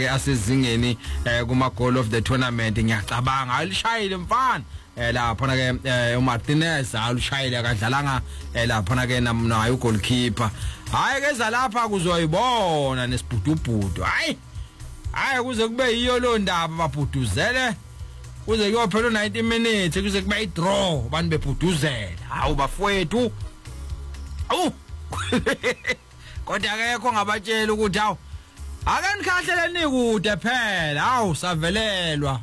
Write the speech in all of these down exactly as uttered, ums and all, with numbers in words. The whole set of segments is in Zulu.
asezingeni kuma goal of the tournament ngiyacabanga alishayile mfana lapha na ke uMartinez alishayile kadlalanga lapha na ke nayo goalkeeper hayi ke zalapha kuzoyibona nesibhudubhudu hayi hayi kuze kube yiyo lo ndaba babhuduzele kuze kuyophela ninety minutes kuze kube idraw abantu bebhuduzela hawu bafowethu awu kodwa akekho ngabatshela ukuthi hawu akanikahleleni kude phela hawu savelelwa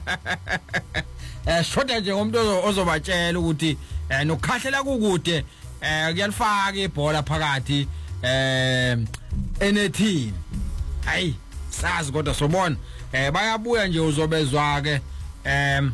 eh shoda nje umuntu ozobatshela ukuthi nokukhahlela kukude eh kuyalifaka ibhola phakathi eh enethini hayi sazi kodwa sobona eh bayabuya nje uzobezwa ke em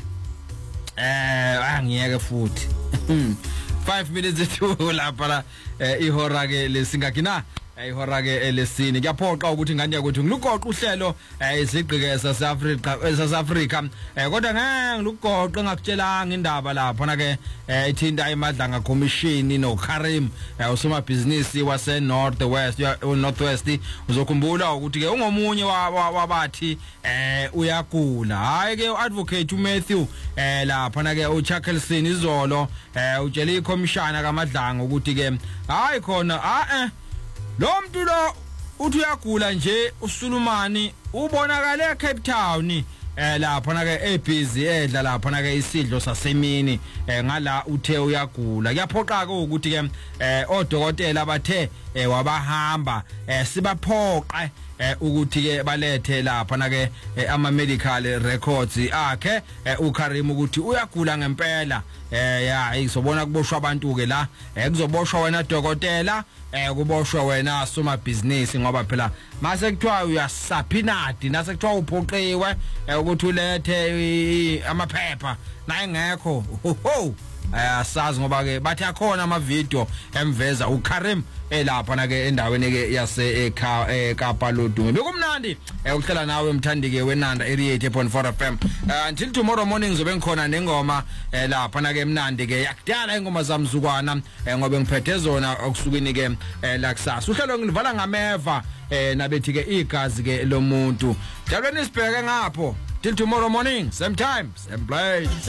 eh angiyeke futhi five minutes to lapha ihora ke lesingakina ihora ke lesini kuyaphoqa ukuthi ngani yakuthi ngilugoqa uhlelo izigqike saseAfrica esaseAfrica kodwa ngeke ngilugoqa ngakutshelanga indaba lapha na ke ithinta imadlanga commission no Karim usoma business wase North West North West uzokhumbula ukuthi ke ungomunye wabathi uyagula hayi ke uadvocate uMatthew lapha na ke uCharleston izolo utshela iCommissioner kaMadlanga ukuthi ke hayi khona a eh lo muntu lo uthi uyagula nje uSulumani ubonakala eCape Town eh lapha na ke ebusy edla lapha na ke isidlo sasemini ngala uthe uyagula kuyaphoqa ke ukuthi ke odokotela bathe wabahamba sibaphoqa ukuthi ke balethe lapha na ke ama medical records akhe uKarim ukuthi uyagula ngempela eh ya izobona kuboshwa abantu ke la kuzoboshwa wena dokotela eh kuboshwa wena soma business ngoba phela mase kuthiwa uyasaphinadi nase kuthiwa uphoqiwe ukuthi ulethe amaphepha naye ngekho ho asazi ngoba ke bathi akhona ama video emveza uKarim elapha na ke endaweni ke yase eKapa Lodunge bekumnandi ukuhlala nawe umthandi ke wenanda eighty-eight point four F M until tomorrow morning zobe ngikhona nengoma lapha na ke emnandi ke yakudala ingoma zamzukwana ngoba ngiphethe zona okusukini ke la kusasa uhlelo ngilivala ngameva nabethi ke igazi ke lomuntu njalo nisibheke ngapho till tomorrow morning same time same place.